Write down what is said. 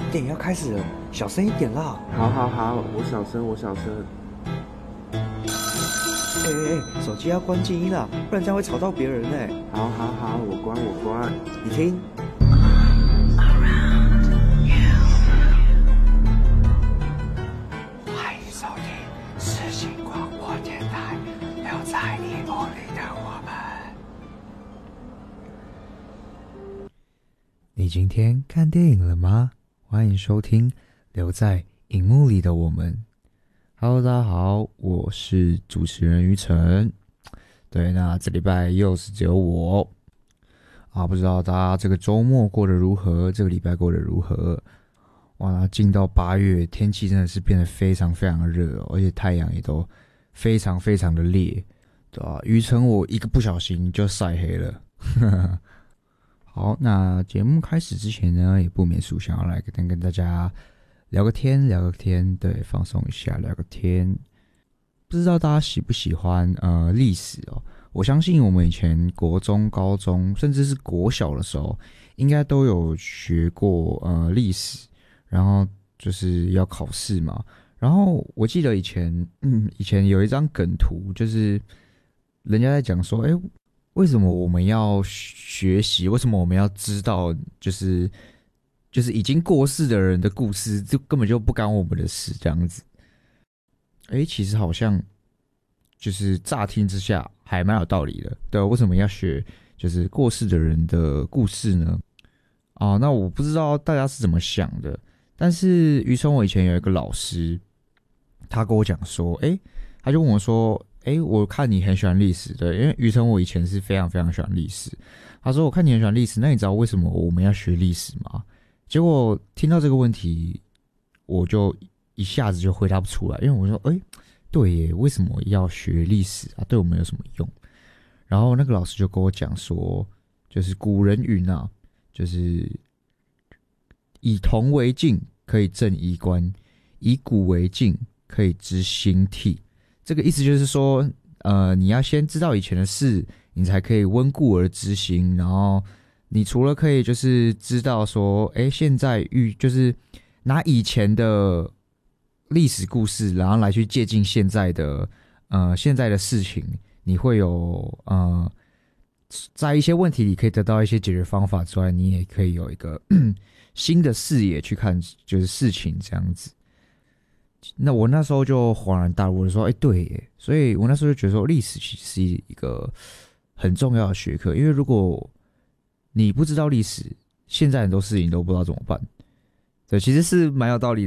电影要开始了，小声一点啦。 好，我小声。 手机要关静音啦，不然这样会吵到别人哎。 好，我关。 你听。欢迎收听世新广播电台，留在荧幕里的我们。你今天看电影了吗？欢迎收听留在荧幕里的我们。Hello， 大家好，我是主持人于晨。对，那这礼拜又是只有我啊，不知道大家这个周末过得如何？这个礼拜过得如何？哇，进到8月，天气真的是变得非常非常的热，而且太阳也都非常非常的烈，对吧？于晨我一个不小心就晒黑了。好，那节目开始之前呢，也不免俗想要来跟大家聊个天，对，放松一下，聊个天。不知道大家喜不喜欢历史哦？我相信我们以前国中、高中，甚至是国小的时候，应该都有学过历史，然后就是要考试嘛。然后我记得以前有一张梗图，就是人家在讲说，为什么我们要学习？为什么我们要知道？就是已经过世的人的故事，就根本就不干我们的事，这样子。其实好像就是乍听之下还蛮有道理的，对，为什么要学就是过世的人的故事呢？那我不知道大家是怎么想的，但是于聪我以前有一个老师，他跟我讲说，他就问我说，我看你很喜欢历史，对，因为于聪我以前是非常非常喜欢历史，他说我看你很喜欢历史，那你知道为什么我们要学历史吗？结果听到这个问题，我就一下子就回答不出来，因为我说，对耶，为什么要学历史啊？对我们有什么用？然后那个老师就跟我讲说，就是古人云啊，就是以铜为镜，可以正衣冠；以古为镜，可以知兴替。这个意思就是说，你要先知道以前的事，你才可以温故而知新。然后，你除了可以就是知道说，现在就是拿以前的历史故事，然后来去借鉴现在的事情，你会有在一些问题里可以得到一些解决方法之外，你也可以有一个新的视野去看就是事情这样子。那我那时候就恍然大悟的说，对耶，所以我那时候就觉得说，历史其实是一个很重要的学科，因为如果你不知道历史，现在很多事情都不知道怎么办。对，其实是蛮有道理